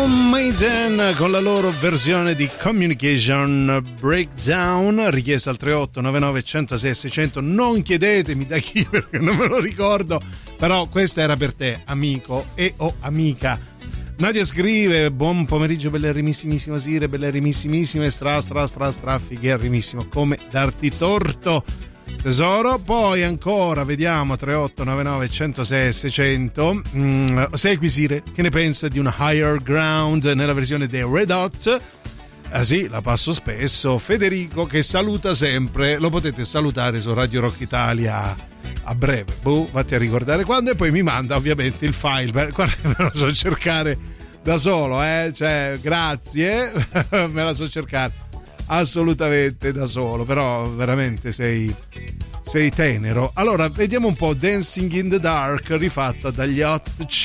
Iron Maiden con la loro versione di Communication Breakdown, richiesta al 3899 106 600. Non chiedetemi da chi, perché non me lo ricordo, però questa era per te, amico e o amica. Nadia scrive: buon pomeriggio, bellerimissima Sire, bellerimissime, stra figherrimissimo, come darti torto tesoro. Poi ancora vediamo 3899 106 600. Segui Sire, che ne pensa di un Higher Ground nella versione dei Red Hot? Ah sì, la passo spesso. Federico, che saluta sempre, lo potete salutare su Radio Rock Italia a breve, vatti a ricordare quando, e poi mi manda ovviamente il file. Guarda, me lo so cercare da solo, cioè grazie. Me la so cercare assolutamente da solo, però veramente sei tenero. Allora vediamo un po' Dancing in the Dark rifatta dagli Hot